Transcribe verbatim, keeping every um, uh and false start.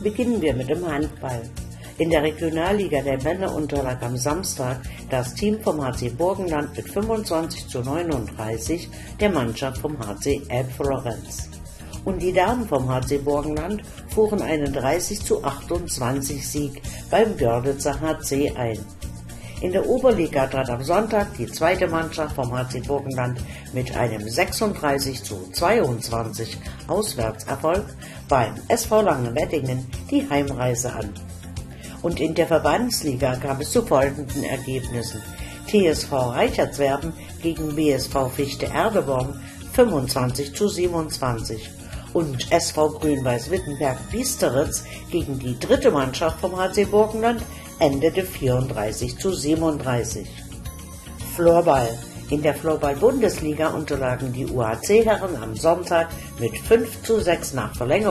Beginnen wir mit dem Handball. In der Regionalliga der Männer unterlag am Samstag das Team vom H C Burgenland mit fünfundzwanzig zu neununddreißig der Mannschaft vom H C Elbflorenz. Und die Damen vom H C Burgenland fuhren einen dreißig zu achtundzwanzig Sieg beim Görlitzer H C ein. In der Oberliga trat am Sonntag die zweite Mannschaft vom H C Burgenland mit einem sechsunddreißig zu zweiundzwanzig Auswärtserfolg beim S V Langenweddingen die Heimreise an. Und in der Verbandsliga kam es zu folgenden Ergebnissen: T S V Reichertswerden gegen B S V Fichte Erdeborn fünfundzwanzig zu siebenundzwanzig und S V Grün-Weiß-Wittenberg Biesteritz gegen die dritte Mannschaft vom H C Burgenland endete vierunddreißig zu siebenunddreißig. Floorball. In der Floorball-Bundesliga unterlagen die U H C-Herren am Sonntag mit fünf zu sechs nach Verlängerung